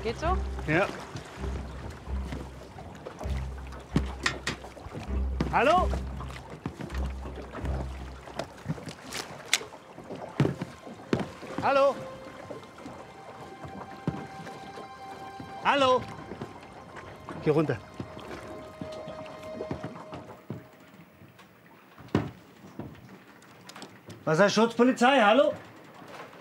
Geht so? Ja. Hallo? Hallo? Hallo? Geh runter. Wasserschutzpolizei, hallo?